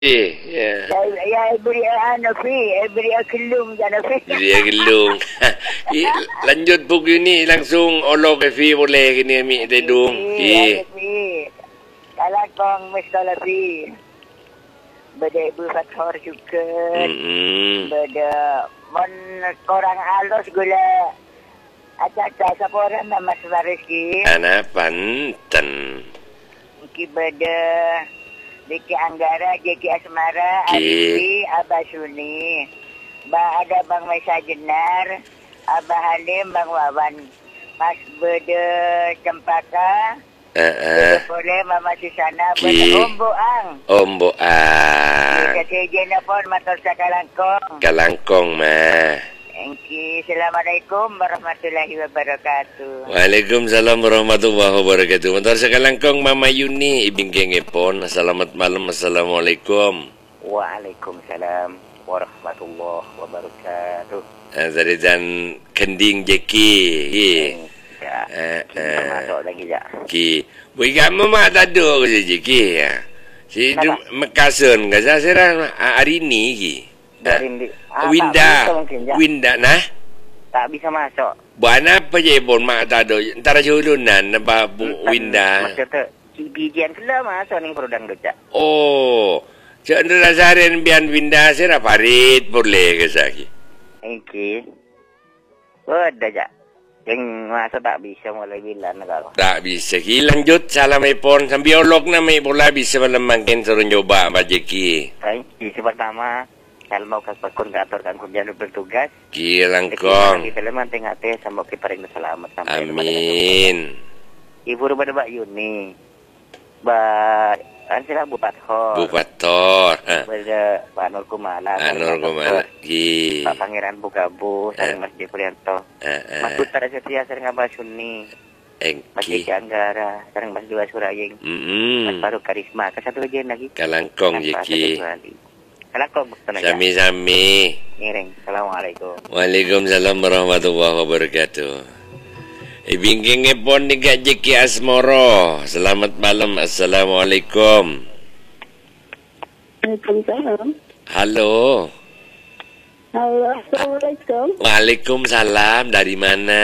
Ya. Ya beri beri kelung jangan fi. Dia gelung. Lanjut buku ini langsung olok ke fi boleh kini mi dedung. Kalau kong mesti fi. Beda ibu fathor juga. Beda mon korang alus gula. Acak-acak saporan nama Suwaresi. Anak panten. Mungkin beda Diki Anggara, Jeki Asmara, Arifi, Abah Suni. Ada Bang Maisa Jenar, Abah Halim, Bang Wawan. Mas Bede Cempaka. Boleh Mama Susana, Bede Om Boang. Om Boang. Kejena pun matur sakalangkong. Kalangkong mah. Assalamualaikum warahmatullahi wabarakatuh. Waalaikumsalam warahmatullahi wabarakatuh. Bentar sekalangkong Mama Yuni ibingkeng epon. Selamat malam. Assalamualaikum. Waalaikumsalam warahmatullahi wabarakatuh. Dari dan kending jeki. Masuk lagi ya. Ki. Bui kamu mah tado si jeki ya. Si Mekasun enggak sasaran hari ini ki. Winda nah tak bisa masuk. Buana apa je bon mak tado antara julunan apa bu Winda. Maksudnya bijian sela masuk ning produng doca. Oh, cendera saren bian Winda sira parit boleh ke saki. Iki. Ada ja. Yang masa tak bisa mulai bilan kalau. Tak bisa ki lanjut salam epon sambil olok na may bola bisa malamangkin suruh nyoba bajeki. Isi pertama kalau mau kasih kantor kan kunjung bertugas. Kilangkong. Kita lemah tengah teh sama kita ring selamat sampai. Amin. Ibu rumah Mbak Yuni. Kan sila Bupathor. Beda Pak Nur Kumala. Ki. Pak Pangeran Bugabu, sering Mas Jepurianto. Mas Utara Setia sering Abah Suni. Mas Jeki Anggara, sering Mas Dewa Surayeng. Mas Baru Karisma. Kesatu aja lagi. Kalangkong Jeki. Sami-sami. Ngiring. Assalamualaikum. Waalaikumsalam warahmatullahi wabarakatuh. Ibingking epon ni Kak Jeki Asmoro. Selamat malam. Assalamualaikum. Waalaikumsalam. Halo. Halo, assalamualaikum. Waalaikumsalam. Dari mana?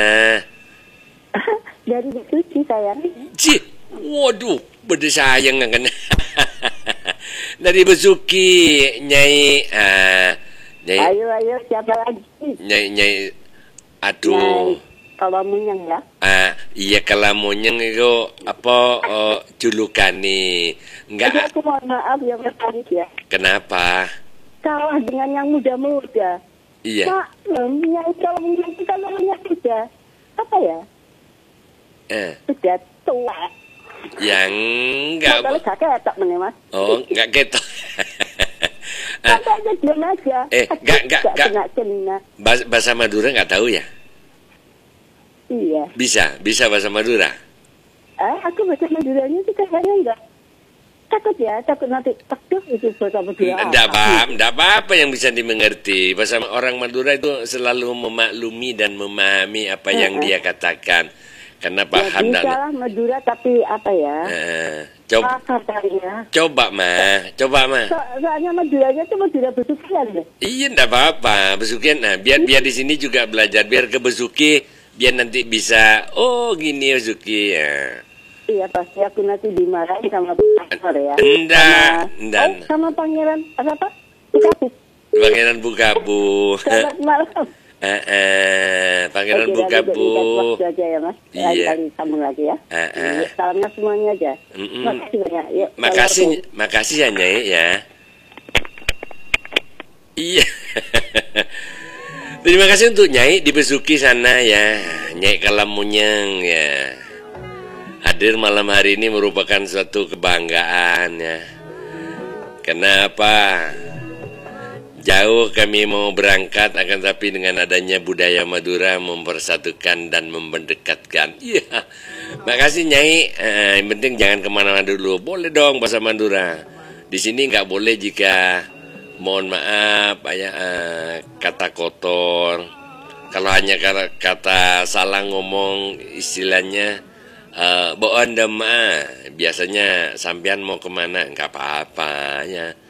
Dari Besuki sayang. Cih, waduh, beda sayang kan. Dari Besuki, Nyai, Nyai. Ayo, siapa lagi? Nyai, aduh. Kalamunyang ya? Iya Kalamunyang itu apa julukan nih? Enggak. Jadi aku mohon maaf ya Mas Arif ya. Kenapa? Kalah dengan yang muda-muda. Iya. Yang Kalamunyang kita namanya sudah apa ya? Sudah tua. Yang enggak. Kalau gak ketok meneh Mas. Oh, enggak ketok. Apa aja diam aja. Enggak. Kena. Bahasa Madura enggak tahu ya? Iya. Bisa bahasa Madura. Aku bahasa Maduranya sih kayaknya enggak. Takut nanti itu bahasa Madura. Enggak apa-apa yang bisa dimengerti. Bahasa orang Madura itu selalu memaklumi dan memahami apa yang dia katakan. Karena paham ya, bisa Madura tapi apa ya? Coba mah. Soalnya Maduranya itu Madura Besukian deh. Iya, enggak apa-apa. Besukian. Nah, biar di sini juga belajar biar ke Besuki. Biar nanti bisa, gini Besuki ya. Iya, pasti aku nanti dimarahin sama Pangeran ya. Enggak. Sama Pangeran, apa? Bukabu. Pangeran Bukabu. Selamat malam. Pangeran Bukabu. Waktu aja ya, Mas. Iya. Kali sambung lagi ya. Salamnya semuanya aja. Makasih banyak. Yuk, makasih ya, Nyai ya. Iya. Terima kasih untuk Nyai di Besuki sana ya, Nyai Kalamunyang ya. Hadir malam hari ini merupakan suatu kebanggaan ya. Kenapa? Jauh kami mau berangkat, akan tapi dengan adanya budaya Madura mempersatukan dan mendekatkan. Iya, makasih Nyai. Yang penting jangan kemana-mana dulu. Boleh dong bahasa Madura. Di sini nggak boleh jika mohon maaf kata kotor. Kalau hanya kata salah ngomong istilahnya bohong demah. Biasanya sampean mau kemana nggak apa-apa ya.